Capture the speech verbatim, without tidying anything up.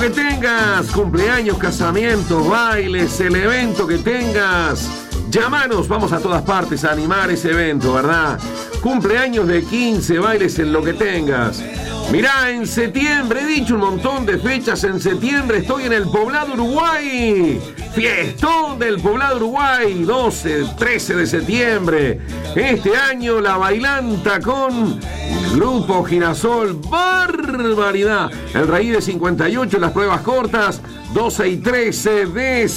Que tengas cumpleaños, casamientos, bailes, el evento que tengas, llámanos, vamos a todas partes a animar ese evento, ¿verdad? Cumpleaños de quince, bailes en lo que tengas. Mirá, en septiembre, he dicho un montón de fechas, en septiembre estoy en el Poblado Uruguay. Fiestón del Poblado Uruguay, doce, trece de septiembre. Este año la bailanta con Grupo Girasol, barbaridad. El Raíz de cincuenta y ocho, las pruebas cortas, doce y trece de